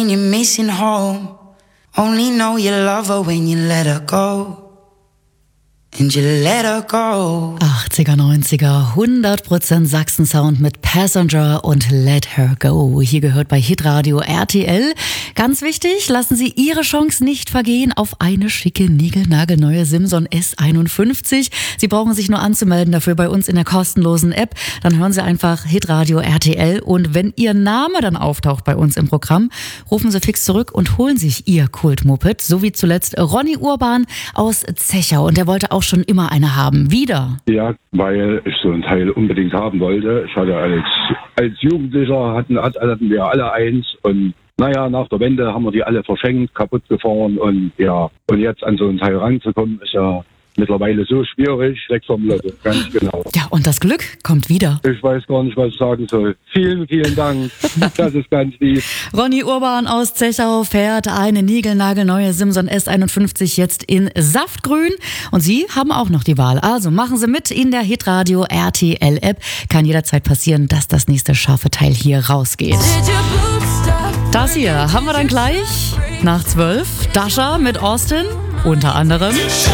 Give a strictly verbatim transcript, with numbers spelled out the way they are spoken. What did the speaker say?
You're missing home. Only know you love her when you let her go. And you let her go. achtziger, neunziger, hundert Prozent Sachsen-Sound mit Passenger und Let Her Go. Hier gehört bei Hitradio R T L. Ganz wichtig, lassen Sie Ihre Chance nicht vergehen auf eine schicke, niegelnagelneue Simson S einundfünfzig. Sie brauchen sich nur anzumelden dafür bei uns in der kostenlosen App. Dann hören Sie einfach Hitradio R T L und wenn Ihr Name dann auftaucht bei uns im Programm, rufen Sie fix zurück und holen sich Ihr Kultmoped. So wie zuletzt Ronny Urban aus Zechau und der wollte auch schon immer eine haben. Wieder. Ja, weil ich so ein Teil unbedingt haben wollte. Ich hatte als, als Jugendlicher, hatten, hatten wir alle eins und naja, nach der Wende haben wir die alle verschenkt, kaputt gefahren und ja, und jetzt an so ein Teil ranzukommen, ist ja mittlerweile so schwierig, weg vom Lotto, ganz genau. Ja, und das Glück kommt wieder. Ich weiß gar nicht, was ich sagen soll. Vielen, vielen Dank. Das ist ganz lieb. Ronny Urban aus Zechau fährt eine niegelnagelneue Simson S einundfünfzig jetzt in Saftgrün. Und Sie haben auch noch die Wahl. Also machen Sie mit in der Hitradio R T L App. Kann jederzeit passieren, dass das nächste scharfe Teil hier rausgeht. Das hier haben wir dann gleich nach zwölf. Dasha mit Austin unter anderem.